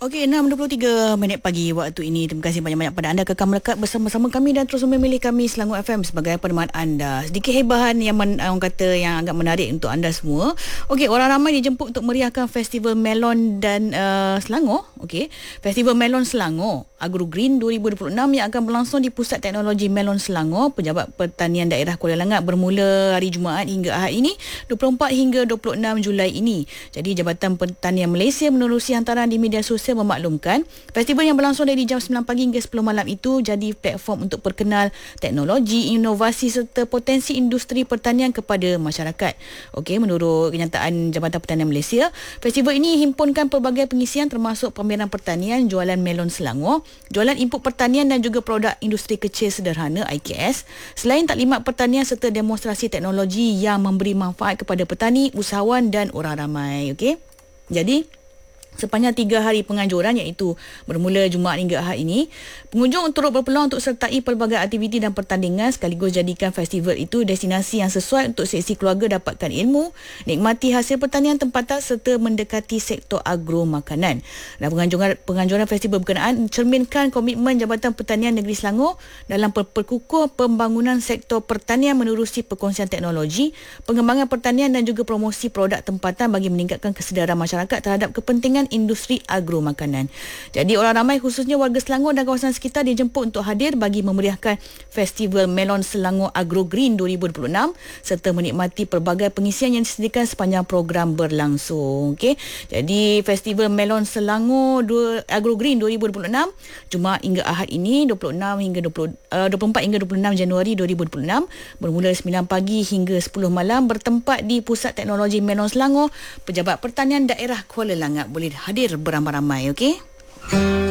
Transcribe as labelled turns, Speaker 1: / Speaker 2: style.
Speaker 1: Okey, 6:23 pagi waktu ini. Terima kasih banyak-banyak pada anda kekal melekat bersama-sama kami dan terus memilih kami Selangor FM sebagai peneman anda. Sedikit hebahan yang orang kata yang agak menarik untuk anda semua. Okey, orang ramai dijemput untuk meriahkan Festival Melon dan Selangor. Okey, Festival Melon Selangor Agro Green 2026 yang akan berlangsung di Pusat Teknologi Melon Selangor, Pejabat Pertanian Daerah Kuala Langat bermula hari Jumaat hingga Ahad ini 24 hingga 26 Julai ini. Jadi Jabatan Pertanian Malaysia menerusi hantaran di media sosial memaklumkan festival yang berlangsung dari jam 9 pagi hingga 10 malam itu jadi platform untuk perkenal teknologi, inovasi serta potensi industri pertanian kepada masyarakat. Okey, menurut kenyataan Jabatan Pertanian Malaysia, festival ini himpunkan pelbagai pengisian termasuk pameran pertanian, jualan melon Selangor, jualan input pertanian dan juga produk industri kecil sederhana IKS, selain taklimat pertanian serta demonstrasi teknologi yang memberi manfaat kepada petani, usahawan dan orang ramai. Okey. Jadi sepanjang 3 hari penganjuran iaitu bermula Jumaat hingga Ahad ini, pengunjung turut berpeluang untuk sertai pelbagai aktiviti dan pertandingan sekaligus jadikan festival itu destinasi yang sesuai untuk seksi keluarga dapatkan ilmu, nikmati hasil pertanian tempatan serta mendekati sektor agro makanan. Dan penganjuran festival berkenaan mencerminkan komitmen Jabatan Pertanian Negeri Selangor dalam perkukuh pembangunan sektor pertanian menerusi perkongsian teknologi, pengembangan pertanian dan juga promosi produk tempatan bagi meningkatkan kesedaran masyarakat terhadap kepentingan industri agro makanan. Jadi orang ramai khususnya warga Selangor dan kawasan sekitar dijemput untuk hadir bagi memeriahkan Festival Melon Selangor Agro Green 2026 serta menikmati pelbagai pengisian yang disediakan sepanjang program berlangsung. Okey. Jadi Festival Melon Selangor Agro Green 2026 Jumaat hingga Ahad ini 24 hingga 26 Januari 2026 bermula 9 pagi hingga 10 malam bertempat di Pusat Teknologi Melon Selangor, Pejabat Pertanian Daerah Kuala Langat. Boleh hadir beramai-ramai, okey?